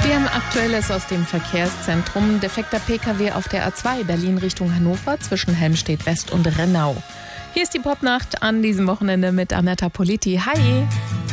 Wir haben Aktuelles aus dem Verkehrszentrum. Defekter Pkw auf der A2 Berlin Richtung Hannover zwischen Helmstedt West und Rennau. Hier ist die Popnacht an diesem Wochenende mit Annetta Politi. Hi!